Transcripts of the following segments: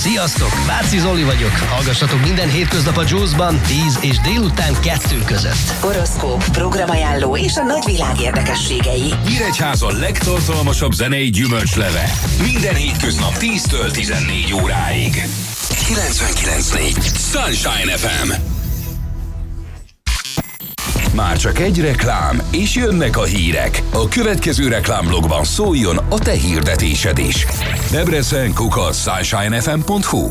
Sziasztok, Váci Zoli vagyok. Hallgassatok minden hétköznap a Juice-ban 10 és délután 2 között. Horoszkóp, programajánló és a nagyvilág érdekességei. Nyíregyháza legtartalmasabb zenei gyümölcsleve. Minden hétköznap 10-től 14 óráig. 99.4 Sunshine FM. Már csak egy reklám, és jönnek a hírek. A következő reklámblogban szóljon a te hirdetésed is. Debrecen@sunshinefm.hu.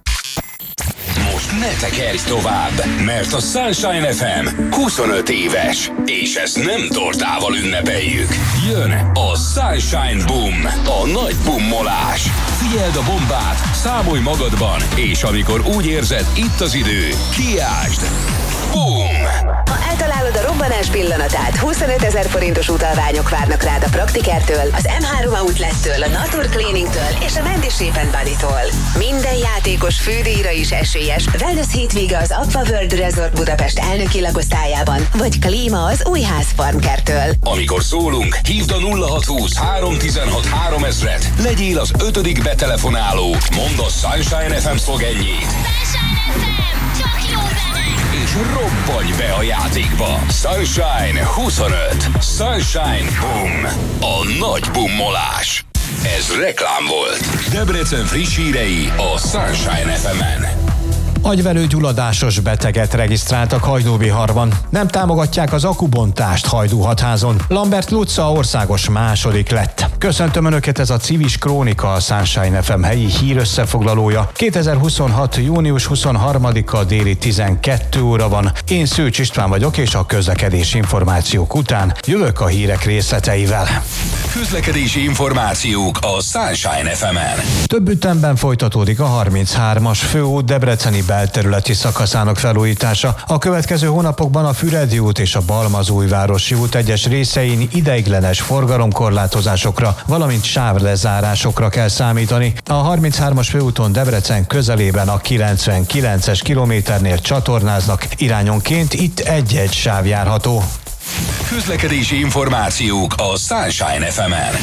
Most ne tekerj tovább, mert a Sunshine FM 25 éves, és ezt nem tortával ünnepeljük. Jön a Sunshine Boom, a nagy bummolás. Figyeld a bombát, számolj magadban, és amikor úgy érzed, itt az idő, kiásd. Boom! Ha eltalálod a robbanás pillanatát, 25 000 forintos utalványok várnak rád a Praktikertől, az M3 Outlettől, a Natur Cleaningtől és a Mendy Shape & Bodytól. Minden játékos fődíjra is esélyes. Wellness hétvége az Aqua World Resort Budapest elnöki lakosztályában, vagy klíma az Újház Farmkertől. Amikor szólunk, hívd a 0620 316 3000-et, legyél az 5. betelefonáló, mondd a Sunshine FM szlogenjét. Sunshine FM, csak jó zene! És robbanj be a játékba. Sunshine 25. Sunshine Boom. A nagy bummolás. Ez reklám volt. Debrecen friss hírei a Sunshine FM-en. Agyverőgyulladásos beteget regisztráltak Hajdúbiharban. Nem támogatják az akubontást Hajdúhatházon. Lambert Luca országos második lett. Köszöntöm Önöket, ez a Civis Krónika, a Sunshine FM helyi hírösszefoglalója. 2026. június 23-a déli 12 óra van. Én Szőcs István vagyok, és a közlekedési információk után jövök a hírek részleteivel. Közlekedési információk a Sunshine FM-en. Több ütemben folytatódik a 33-as főút debreceni belterületi szakaszának felújítása. A következő hónapokban a Füredi út és a Balmazújvárosi út egyes részein ideiglenes forgalomkorlátozásokra, valamint sávlezárásokra kell számítani. A 33-as főúton Debrecen közelében a 99-es kilométernél csatornáznak, irányonként itt egy-egy sáv járható. Közlekedési információk a Sunshine FM-en.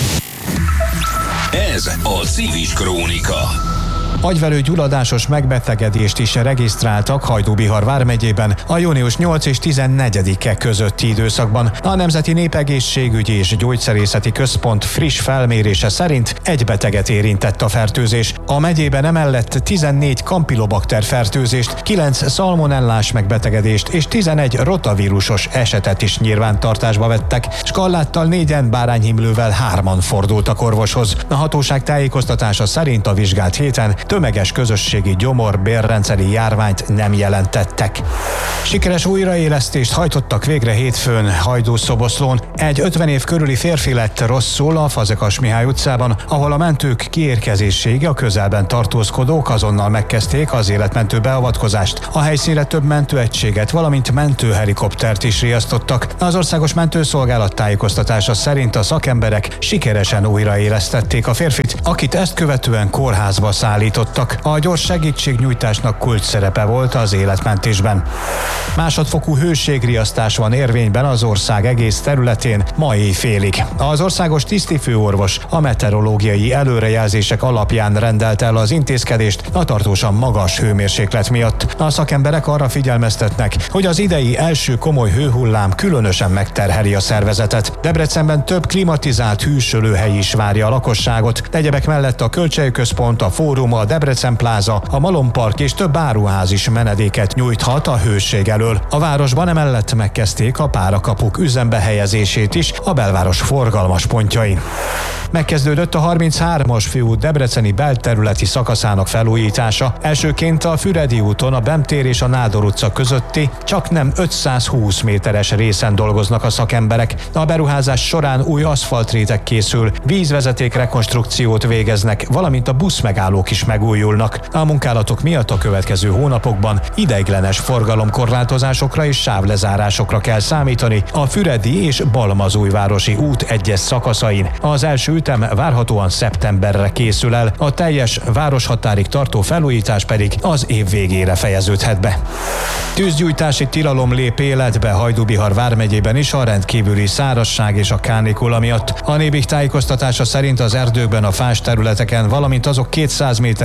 Ez a Civis Krónika. Agyverőgyulladásos megbetegedést is regisztráltak Hajdúbihar vármegyében a június 8 és 14-e közötti időszakban. A Nemzeti Népegészségügyi és Gyógyszerészeti Központ friss felmérése szerint egy beteget érintett a fertőzés. A megyében emellett 14 kampilobakter fertőzést, 9 szalmonellás megbetegedést és 11 rotavírusos esetet is nyilvántartásba vettek. Skalláttal 4-en, bárányhimlővel 3-an fordultak orvoshoz. A hatóság tájékoztatása szerint a vizsgált héten tömeges közösségi gyomor-bérrendszeri járványt nem jelentettek. Sikeres újraélesztést hajtottak végre hétfőn Hajdú-Szoboszlón. Egy 50 év körüli férfi lett rosszul a Fazekas Mihály utcában, ahol a mentők kiérkezéséig a közelben tartózkodók azonnal megkezdték az életmentő beavatkozást. A helyszínre több mentőegységet, valamint mentőhelikoptert is riasztottak. Az Országos Mentőszolgálat tájékoztatása szerint a szakemberek sikeresen újraélesztették a férfit, akit ezt követően kórházba szállítottak. A gyors segítségnyújtásnak kulcs szerepe volt az életmentésben. Másodfokú hőségriasztás van érvényben az ország egész területén ma éjfélig. Az országos tisztifőorvos a meteorológiai előrejelzések alapján rendelt el az intézkedést a tartósan magas hőmérséklet miatt. A szakemberek arra figyelmeztetnek, hogy az idei első komoly hőhullám különösen megterheli a szervezetet. Debrecenben több klimatizált hűsölőhely is várja a lakosságot. Egyebek mellett a Kölcsey-központ, a Fórum, a Debrecen Pláza, a Malom Park és több áruház is menedéket nyújthat a hőség elől. A városban emellett megkezdték a párakapuk üzembe helyezését is a belváros forgalmas pontjain. Megkezdődött a 33-as főút debreceni belterületi szakaszának felújítása. Elsőként a Füredi úton a Bem tér és a Nádor utca közötti csaknem 520 méteres részen dolgoznak a szakemberek. A beruházás során új aszfaltréteg készül, vízvezeték rekonstrukciót végeznek, valamint a buszmegállók is megújulnak. A munkálatok miatt a következő hónapokban ideiglenes forgalomkorlátozásokra és sávlezárásokra kell számítani a Füredi és Balmazújvárosi út egyes szakaszain. Az első ütem várhatóan szeptemberre készül el, a teljes városhatárig tartó felújítás pedig az év végére fejeződhet be. Tűzgyújtási tilalom lép életbe Hajdúbihar vármegyében is a rendkívüli szárazság és a kánikula miatt. A Nébih tájékoztatása szerint az erdőkben, a fás területeken, valamint azok 200 méteres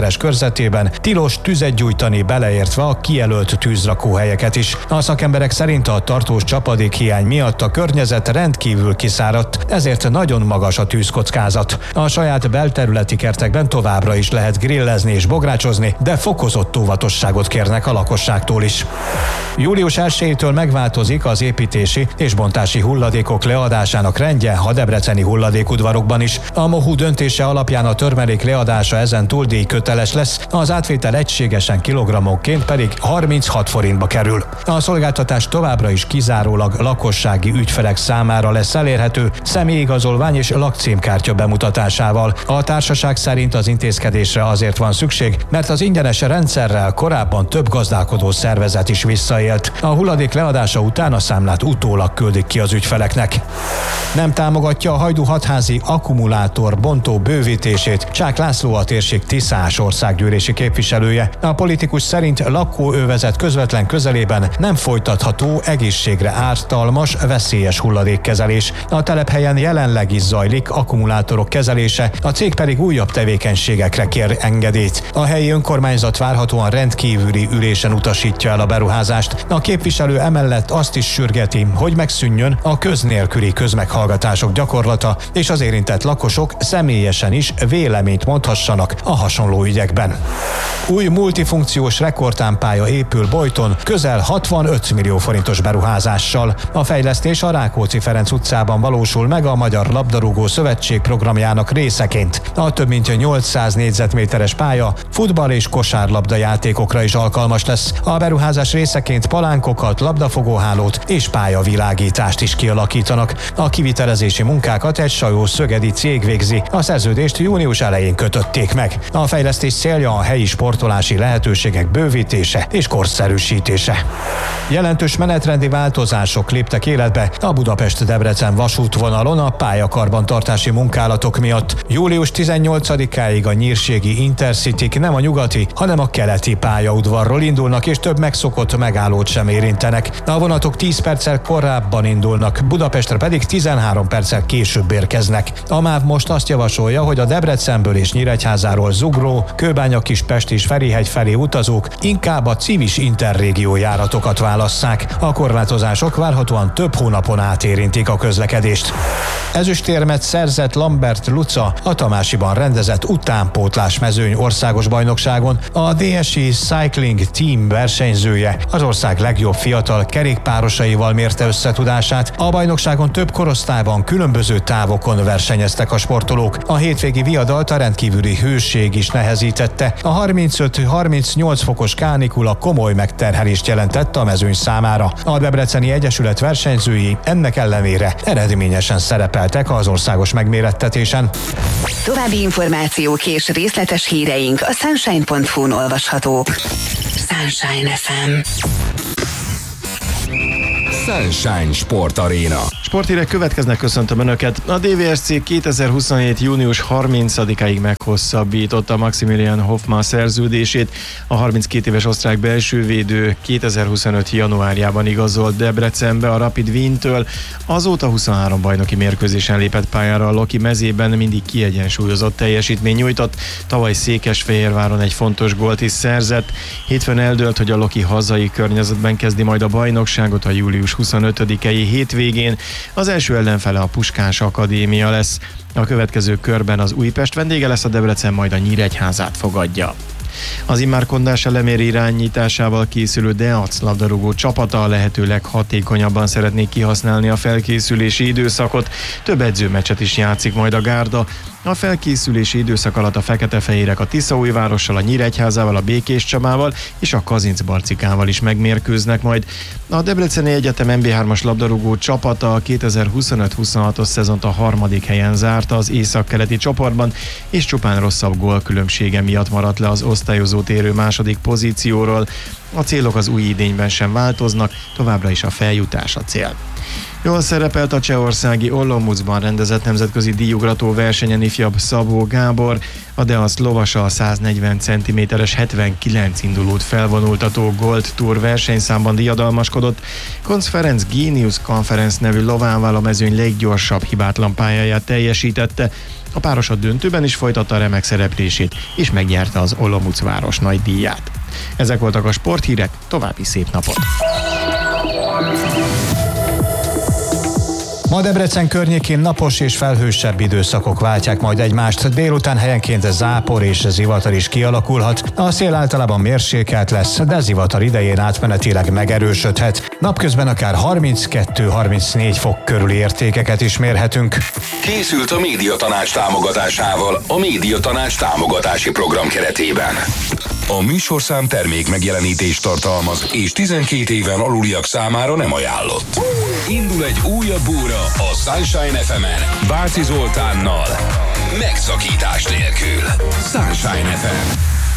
kilométeres körzetében tilos tüzet gyújtani, beleértve a kijelölt tűzrakóhelyeket is. A szakemberek szerint a tartós csapadékhiány miatt a környezet rendkívül kiszáradt, ezért nagyon magas a tűzkockázat. A saját belterületi kertekben továbbra is lehet grillezni és bográcsozni, de fokozott óvatosságot kérnek a lakosságtól is. Július 1-től megváltozik az építési és bontási hulladékok leadásának rendje a debreceni hulladékudvarokban is. A MOHU döntése alapján a törmelék leadása ezen túl díjköteles lesz, az átvétel egységesen kilogrammonként pedig 36 forintba kerül. A szolgáltatás továbbra is kizárólag lakossági ügyfelek számára lesz elérhető személyigazolvány és lakcímkártya bemutatásával. A társaság szerint az intézkedésre azért van szükség, mert az ingyenes rendszerrel korábban több gazdálkodó szervezet is visszaélt. A hulladék leadása után a számlát utólag küldik ki az ügyfeleknek. Nem támogatja a Hajdú-Hatházi akkumulátor bontó bővítését Csák László, a térség Tiszás országgyűlési képviselője. A politikus szerint lakóövezet közvetlen közelében nem folytatható egészségre ártalmas, veszélyes hulladékkezelés. A telephelyen jelenleg is zajlik akkumulátorok kezelése, a cég pedig újabb tevékenységekre kér engedélyt. A helyi önkormányzat várhatóan rendkívüli ülésen utasítja el a beruházást. A képviselő emellett azt is sürgeti, hogy megszűnjön a köznélküli közmeghallgatások gyakorlata, és az érintett lakosok személyesen is véleményt mondhassanak a hasonló ügyekben. Új multifunkciós rekordtámpálya épül Bojton közel 65 millió forintos beruházással. A fejlesztés a Rákóczi-Ferenc utcában valósul meg a Magyar Labdarúgó Szövetség programjának részeként. A több mint 800 négyzetméteres pálya futball és kosárlabda játékokra is alkalmas lesz. A beruházás részeként palánkokat, labdafogóhálót és pályavilágítást is kialakítanak. A kivitelezési munkákat egy Sajó-szögedi cég végzi. A szerződést június elején kötötték meg. A fejlesztés célja a helyi sportolási lehetőségek bővítése és korszerűsítése. Jelentős menetrendi változások léptek életbe a Budapest-Debrecen vasútvonalon a pályakarbantartási munkálatok miatt. Július 18-áig a nyírségi Intercityk nem a nyugati, hanem a keleti pályaudvarról indulnak, és több megszokott megállót sem érintenek. A vonatok 10 perccel korábban indulnak, Budapestre pedig 13 perccel később érkeznek. A MÁV most azt javasolja, hogy a Debrecenből és Nyíregyházáról Zugró, Kőbánya-Kispest és Ferihegy felé utazók inkább a Civis Interrégió járatokat válasszák. A korlátozások várhatóan több hónapon át érintik a közlekedést. Ezüstérmet szerzett Lambert Luca a Tamásiban rendezett utánpótlás mezőny országos bajnokságon. A DSI Cycling Team versenyzője az ország legjobb fiatal kerékpárosaival mérte összetudását. A bajnokságon több korosztályban különböző távokon versenyeztek a sportolók. A hétvégi viadalt a rendkívüli hőség is nehezítette. A 35-38 fokos kánikula komoly megterhelést jelentett a mezőny számára. A Debreceni Egyesület versenyzői ennek ellenére eredményesen szerepeltek az országos megmérettetésen. További információk és részletes híreink a sunshine.hu-n olvashatók. Sunshine FM. Sunshine Sport Arena. Sporthírek következnek, köszöntöm Önöket. A DVSC 2027. június 30-áig meghosszabbította Maximilian Hoffmann szerződését. A 32 éves osztrák belsővédő 2025. januárjában igazolt Debrecenbe a Rapid Wien-től. Azóta 23 bajnoki mérkőzésen lépett pályára a Loki mezében, mindig kiegyensúlyozott teljesítmény nyújtott. Tavaly Székesfehérváron egy fontos gólt is szerzett. Hétfőn eldőlt, hogy a Loki hazai környezetben kezdi majd a bajnokságot a július 25-i hétvégén. Az első ellenfele a Puskás Akadémia lesz. A következő körben az Újpest vendége lesz, a Debrecen majd a Nyíregyházát fogadja. Az immár Kondás Elemér irányításával készülő Deac labdarúgó csapata a lehető leghatékonyabban szeretné kihasználni a felkészülési időszakot. Több edzőmeccset is játszik majd a gárda. A felkészülési időszak alatt a feketefehérek a Tiszaújvárossal, a Nyíregyházával, a Békéscsabával és a Kazincbarcikával is megmérkőznek majd. A Debreceni Egyetem MB3-as labdarúgó csapata a 2025-26-os szezont a 3. helyen zárta az északkeleti csoportban, és csupán rosszabb gólkülönbsége miatt maradt le az osztályozót érő második pozícióról. A célok az új idényben sem változnak, továbbra is a feljutás a cél. Jól szerepelt a csehországi Olomoucban rendezett nemzetközi díjugrató versenyen ifjabb Szabó Gábor. A Deac lovasa a 140 cm-es 79 indulót felvonultató Gold Tour versenyszámban diadalmaskodott. Konz Ferenc Genius Conference nevű lovával a mezőny leggyorsabb hibátlan pályáját teljesítette. A páros a döntőben is folytatta a remek szereplését, és megnyerte az Olomouc város nagy díját. Ezek voltak a sporthírek, további szép napot! Ma Debrecen környékén napos és felhősebb időszakok váltják majd egymást. Délután helyenként zápor és zivatar is kialakulhat. A szél általában mérsékelt lesz, de zivatar idején átmenetileg megerősödhet. Napközben akár 32-34 fok körüli értékeket is mérhetünk. Készült a Médiatanács támogatásával a Médiatanács támogatási program keretében. A műsorszám termék megjelenítést tartalmaz, és 12 éven aluliak számára nem ajánlott. Indul egy újabb óra a Sunshine FM-en Bárci Zoltánnal. Megszakítás nélkül. Sunshine FM.